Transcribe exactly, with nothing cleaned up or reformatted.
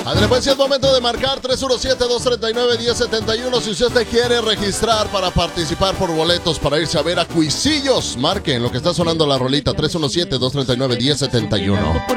Adrián, pues es momento de marcar tres uno siete, dos tres nueve, uno cero siete uno si usted se quiere registrar para participar por boletos para irse a ver a Cuisillos. Marque en lo que está sonando la rolita tres uno siete, dos tres nueve, uno cero siete uno.